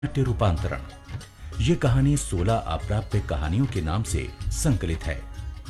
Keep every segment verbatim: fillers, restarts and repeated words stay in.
नाट्य रूपांतरण। ये कहानी सोलह अप्राप्य कहानियों के नाम से संकलित है।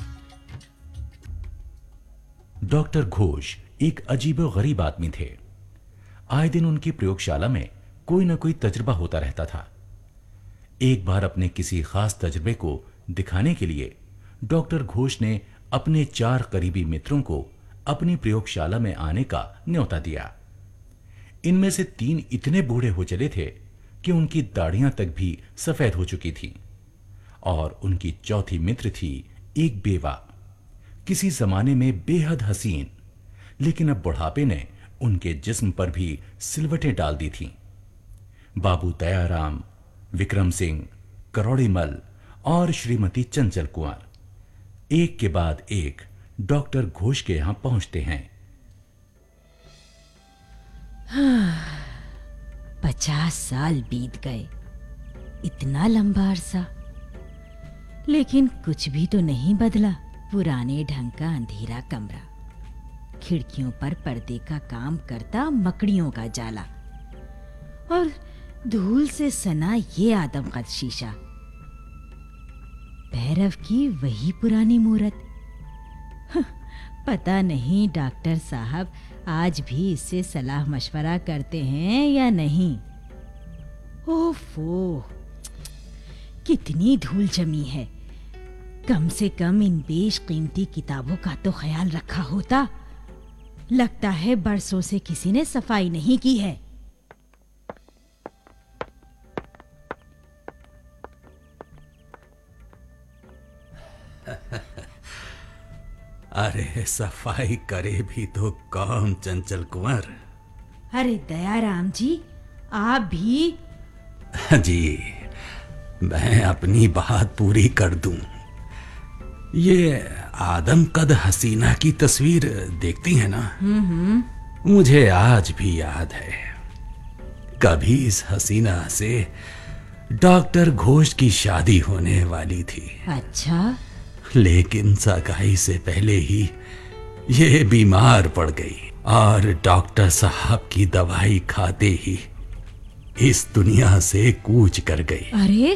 डॉक्टर घोष एक अजीबोगरीब आदमी थे। आए दिन उनकी प्रयोगशाला में कोई न कोई तजुर्बा होता रहता था। एक बार अपने किसी खास तजुर्बे को दिखाने के लिए डॉक्टर घोष ने अपने चार करीबी मित्रों को अपनी प्रयोगशाला में आने का न्योता दिया। इनमें से तीन इतने बूढ़े हो चले थे कि उनकी दाढ़ियां तक भी सफेद हो चुकी थी, और उनकी चौथी मित्र थी एक बेवा, किसी जमाने में बेहद हसीन, लेकिन अब बुढ़ापे ने उनके जिस्म पर भी सिलवटें डाल दी थीं। बाबू दयाराम, विक्रम सिंह, करोड़ीमल और श्रीमती चंचल कुंवर एक के बाद एक डॉक्टर घोष के यहां पहुंचते हैं। पचास साल बीत गए, इतना लंबा अरसा, लेकिन कुछ भी तो नहीं बदला। पुराने ढंग का अंधेरा कमरा, खिड़कियों पर पर्दे का काम करता मकड़ियों का जाला, और धूल से सना ये आदमकद शीशा। भैरव की वही पुरानी मूरत। पता नहीं डॉक्टर साहब आज भी इससे सलाह मशवरा करते हैं या नहीं। ओफो, कितनी धूल जमी है। कम से कम इन बेशकीमती किताबों का तो ख्याल रखा होता। लगता है बरसों से किसी ने सफाई नहीं की है। अरे सफाई करे भी तो कौन चंचल कुंवर। अरे दयाराम जी, आप भी। जी, मैं अपनी बात पूरी कर दूं। ये आदमकद हसीना की तस्वीर देखती है ना, मुझे आज भी याद है। कभी इस हसीना से डॉक्टर घोष की शादी होने वाली थी। अच्छा, लेकिन सगाई से पहले ही ये बीमार पड़ गई, और डॉक्टर साहब की दवाई खाते ही इस दुनिया से कूच कर गई। अरे,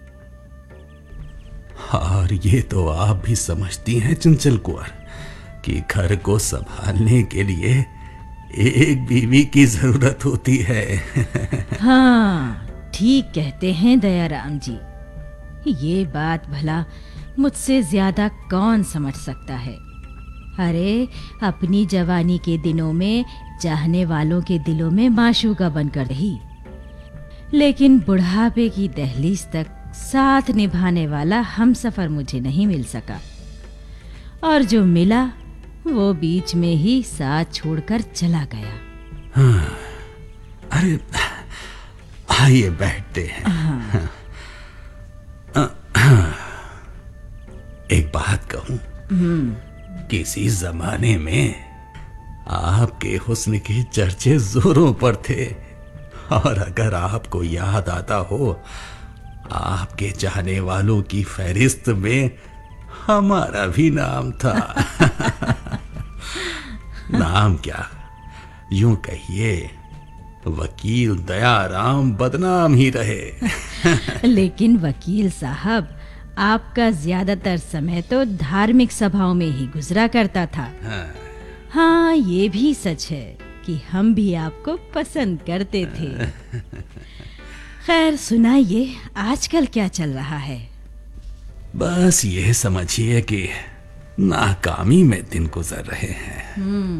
और ये तो आप भी समझती हैं चंचल कुंवर कि घर को संभालने के लिए एक बीवी की जरूरत होती है। हाँ, ठीक कहते हैं दयाराम जी। ये बात भला मुझसे ज्यादा कौन समझ सकता है। अरे, अपनी जवानी के दिनों में चाहने वालों के दिलों में माशूका बनकर रही, लेकिन बुढ़ापे की दहलीज तक साथ निभाने वाला हमसफर मुझे नहीं मिल सका, और जो मिला वो बीच में ही साथ छोड़कर चला गया। हाँ, अरे आइए बैठते हैं। हाँ। एक बात कहूं, किसी जमाने में आपके हुस्न के चर्चे जोरों पर थे, और अगर आपको याद आता हो, आपके चाहने वालों की फहरिस्त में हमारा भी नाम था। नाम क्या, यूं कहिए वकील दयाराम बदनाम ही रहे। लेकिन वकील साहब, आपका ज्यादातर समय तो धार्मिक सभाओं में ही गुजरा करता था। हाँ, हाँ, ये भी सच है कि हम भी आपको पसंद करते थे। खैर, सुनाइए, आजकल क्या चल रहा है? बस ये समझिए कि नाकामी में दिन गुजर रहे हैं।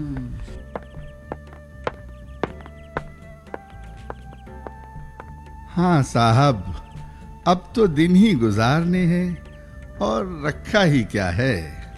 हाँ साहब, अब तो दिन ही गुजारने हैं, और रखा ही क्या है।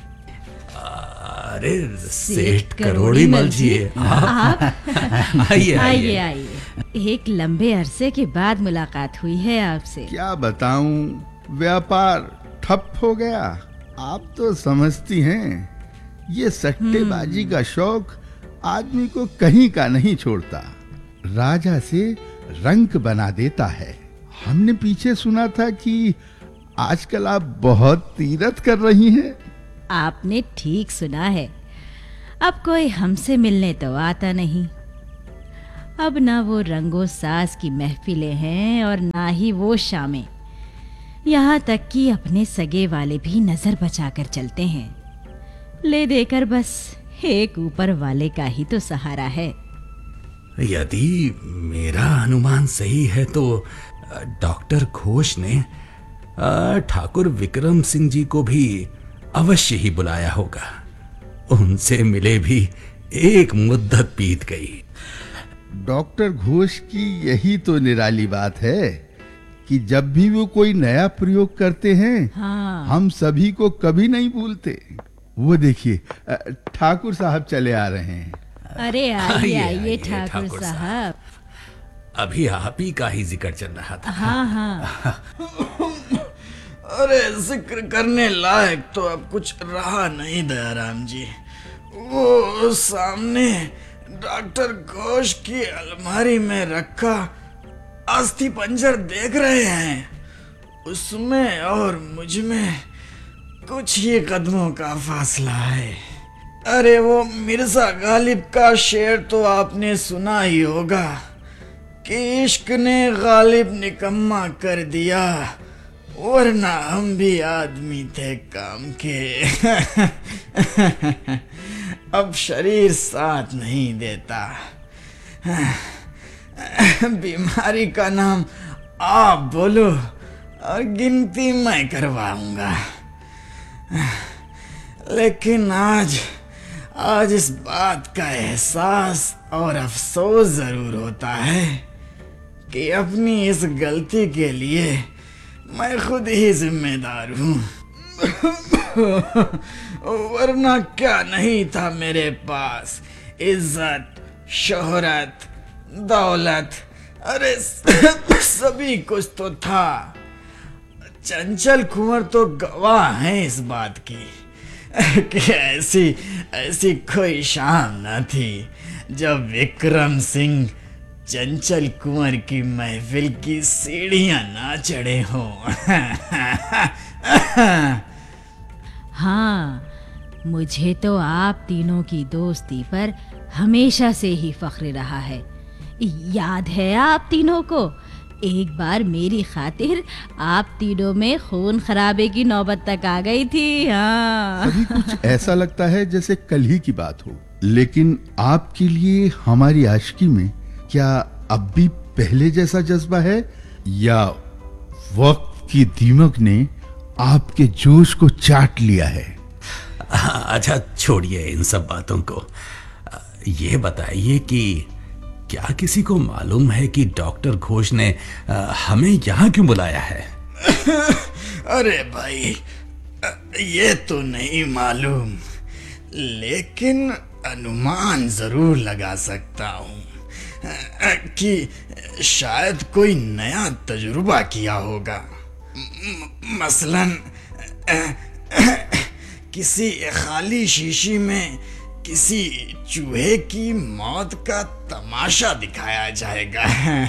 अरे सेठ करोड़ीमल जी, आप आइए आइए आइए। एक लंबे अरसे के बाद मुलाकात हुई है आपसे। क्या बताऊं, व्यापार ठप हो गया। आप तो समझती हैं, ये सट्टेबाजी का शौक आदमी को कहीं का नहीं छोड़ता। राजा से रंक बना देता है। हमने पीछे सुना था कि आजकल आप बहुत तीरथ कर रही हैं। आपने ठीक सुना है। अब कोई हमसे मिलने तो आता नहीं। अब ना वो रंगो साज की महफिलें हैं और ना ही वो शामें। यहाँ तक कि अपने सगे वाले भी नजर बचाकर चलते हैं। ले देकर बस एक ऊपर वाले का ही तो सहारा है। यदि मेरा अनुमान सही है तो डॉक्टर घोष ने अ, ठाकुर विक्रम सिंह जी को भी अवश्य ही बुलाया होगा। उनसे मिले भी एक मुद्दत बीत गई। डॉक्टर घोष की यही तो निराली बात है कि जब भी वो कोई नया प्रयोग करते हैं, हाँ। हम सभी को कभी नहीं भूलते। वो देखिए, अ, ठाकुर साहब चले आ रहे हैं। अरे आइए आइए, आइए आइए, ठाकुर ठाकुर साहब। अभी आप ही का ही जिक्र चल रहा था। हाँ हाँ। अरे जिक्र करने लायक तो अब कुछ रहा नहीं दयाराम जी। वो सामने डॉक्टर घोष की अलमारी में रखा अस्थि पंजर देख रहे हैं, उसमें और मुझ में कुछ ही कदमों का फासला है। अरे वो मिर्जा गालिब का शेर तो आपने सुना ही होगा कि इश्क ने गालिब निकम्मा कर दिया, वरना हम भी आदमी थे काम के। अब शरीर साथ नहीं देता। बीमारी का नाम आप बोलो और गिनती मैं करवाऊंगा। लेकिन आज आज इस बात का एहसास और अफसोस जरूर होता है कि अपनी इस गलती के लिए मैं खुद ही जिम्मेदार हूँ। वरना क्या नहीं था मेरे पास इज्जत, शोहरत, दौलत, अरे सभी कुछ तो था। चंचल कुंवर तो गवाह हैं इस बात की कि ऐसी ऐसी कोई शाम न थी जब विक्रम सिंह चंचल कुंवर की महफिल की सीढ़ियां ना चढ़े हों। हाँ, मुझे तो आप तीनों की दोस्ती पर हमेशा से ही फख्र रहा है। याद है आप तीनों को, एक बार मेरी खातिर आप तीनों में खून खराबे की नौबत तक आ गई थी। हाँ। अभी कुछ ऐसा लगता है जैसे कल ही की बात हो, लेकिन आपके लिए हमारी आशिकी में क्या अब भी पहले जैसा जज्बा है, या वक्त की दीमक ने आपके जोश को चाट लिया है? अच्छा छोड़िए इन सब बातों को। ये बताइए कि क्या किसी को मालूम है कि डॉक्टर घोष ने हमें यहाँ क्यों बुलाया है? अरे भाई, ये तो नहीं मालूम, लेकिन अनुमान जरूर लगा सकता हूँ कि शायद कोई नया तजुर्बा किया होगा। म- मसलन किसी खाली शीशी में किसी चूहे की मौत का तमाशा दिखाया जाएगा।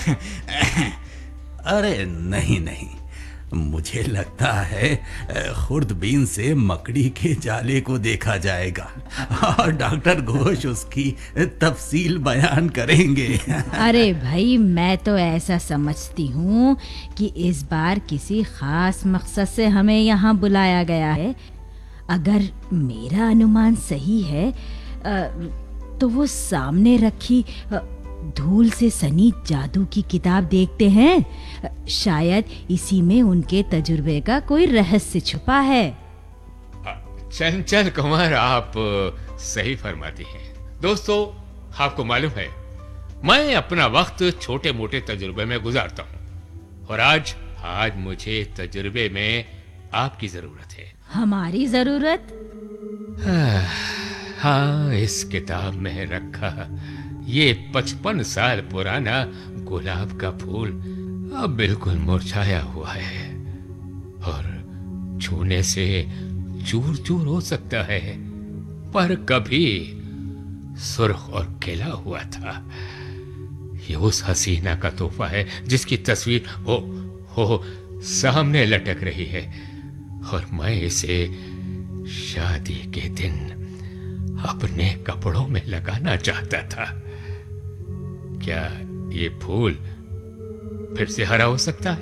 अरे नहीं नहीं, मुझे लगता है खुर्दबीन से मकड़ी के जाले को देखा जाएगा और डॉक्टर घोष उसकी तफसील बयान करेंगे। अरे भाई, मैं तो ऐसा समझती हूँ कि इस बार किसी खास मकसद से हमें यहाँ बुलाया गया है। अगर मेरा अनुमान सही है तो वो सामने रखी धूल से सनी जादू की किताब देखते हैं, शायद इसी में उनके तजुर्बे का कोई रहस्य छुपा है। चंचल कुमार, आप सही फरमाती हैं। दोस्तों, आपको मालूम है मैं अपना वक्त छोटे मोटे तजुर्बे में गुजारता हूँ, और आज आज मुझे तजुर्बे में आपकी जरूरत है। हमारी जरूरत? हाँ, इस किताब में रखा ये पचपन साल पुराना गुलाब का फूल अब बिल्कुल मुरझाया हुआ है और छूने से चूर चूर हो सकता है, पर कभी सुर्ख और खिला हुआ था। ये उस हसीना का तोहफा है जिसकी तस्वीर हो हो सामने लटक रही है, और मैं इसे शादी के दिन अपने कपड़ों में लगाना चाहता था क्या ये फूल फिर से हरा हो सकता है?